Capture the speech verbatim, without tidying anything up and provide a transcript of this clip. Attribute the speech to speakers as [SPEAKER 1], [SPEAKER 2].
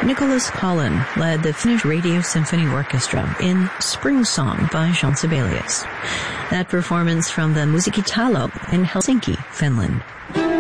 [SPEAKER 1] Nicholas Collin led the Finnish Radio Symphony Orchestra in Spring Song by Jean Sibelius. That performance from the Musiikkitalo in Helsinki, Finland.